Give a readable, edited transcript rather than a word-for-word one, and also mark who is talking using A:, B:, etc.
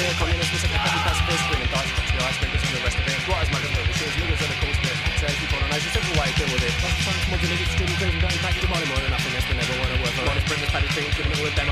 A: here, communists, we second happy pacifists, bringing dice, country ice, drinkers and the rest of it. Right as much as the shit, niggas are the cool spit. Says people on a nice, simple way to deal with it. Like the science mods and niggas, streaming things and going back to the money more than nothing, that's been never won a word for. Honest, Britain's paddy things, giving it all a demo.